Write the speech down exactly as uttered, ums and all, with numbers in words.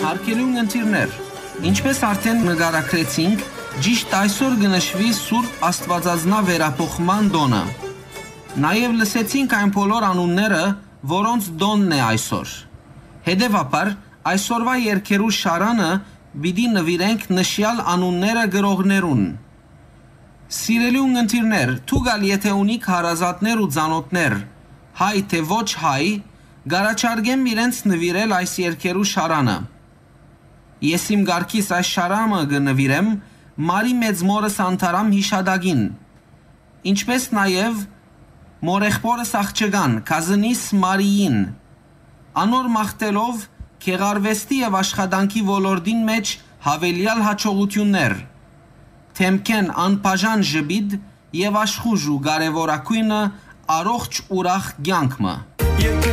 Հարգելի ունկնդիրներ, ինչպես արդեն նկարագրեցինք, ճիշտ այսօր կնշվի Սուրբ Աստվածածնա վերափոխման տոնը։ Նաև լսեցինք այն բոլոր անունները, որոնց տոնն է այսօր։ Հետևաբար, այսօրվա երգերու շարանը պիտի նվիրենք նշյալ անունները գրողներուն։ Սիրելի ունկնդիրներ, թուգալ եթե ունիք հարազատներ ու ծանոթներ, հայ թե ոչ հայ, գարաչարգեմ իրենց նվիրել այս երգերու շարանը։ Ես իմ գարքիս այս շարանը կնվիրեմ Մարի մեծ մորս Անթարամ հիշադակին, ինչպես նաև մորեղբորս աղջկան Քազնիս Մարիին, անոր մաղթելով գեղարվեստի եւ աշխատանքի ոլորտին մեջ հավելյալ հաջողություններ, թեմքեն անբաժան ժպիտ եւ աշխուժ ու կարեւորակույնը առողջ ուրախ կյանքը։